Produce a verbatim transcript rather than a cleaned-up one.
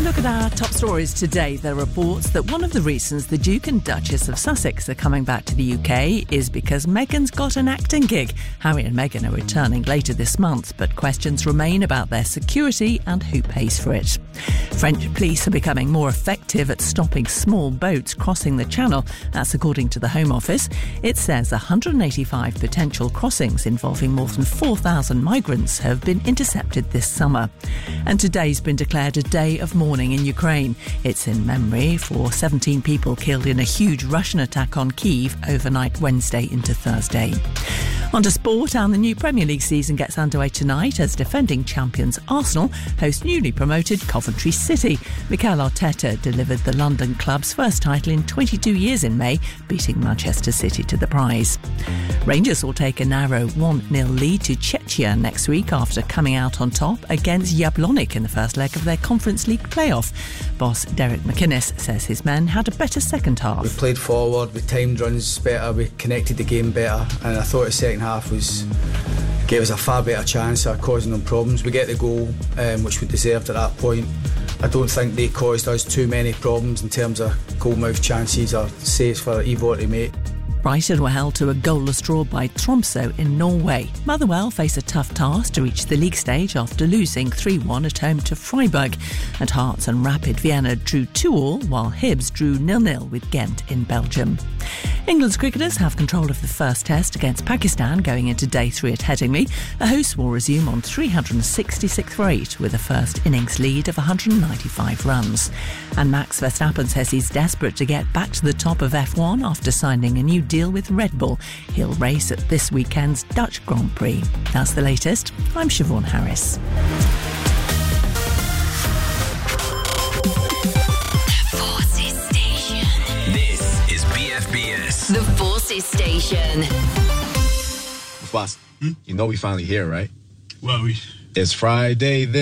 Look at our top stories today. There are reports that one of the reasons the Duke and Duchess of Sussex are coming back to the U K is because Meghan's got an acting gig. Harry and Meghan are returning later this month, but questions remain about their security and who pays for it. French police are becoming more effective at stopping small boats crossing the Channel. That's according to the Home Office. It says one hundred eighty-five potential crossings involving more than four thousand migrants have been intercepted this summer. And today's been declared a day of mourning in Ukraine. It's in memory for seventeen people killed in a huge Russian attack on Kyiv overnight Wednesday into Thursday. On to sport, and the new Premier League season gets underway tonight as defending champions Arsenal host newly promoted Coventry City. Mikel Arteta delivered the London club's first title in twenty-two years in May, beating Manchester City to the prize. Rangers will take a narrow one nil lead to Czechia next week after coming out on top against Jablonec in the first leg of their Conference League playoff. Boss Derek McInnes says his men had a better second half. We played forward, we timed runs better, we connected the game better, and I thought the second half was gave us a far better chance of causing them problems. We get the goal, um, which we deserved at that point. I don't think they caused us too many problems in terms of goal-mouth chances or saves for Ivo to make. Brighton were held to a goalless draw by Tromsø in Norway. Motherwell face a tough task to reach the league stage after losing three one at home to Freiburg. And Hearts and Rapid Vienna drew two all, while Hibs drew nil nil with Ghent in Belgium. England's cricketers have control of the first test against Pakistan going into day three at Headingley. The hosts will resume on three hundred sixty-six for eight with a first innings lead of one hundred ninety-five runs. And Max Verstappen says he's desperate to get back to the top of F one after signing a new deal with Red Bull. He'll race at this weekend's Dutch Grand Prix. That's the latest. I'm Siobhan Harris. The Forces Station. This is B F B S. The Forces Station. Boss, hmm? You know we finally here, right? Well, we... It's Friday.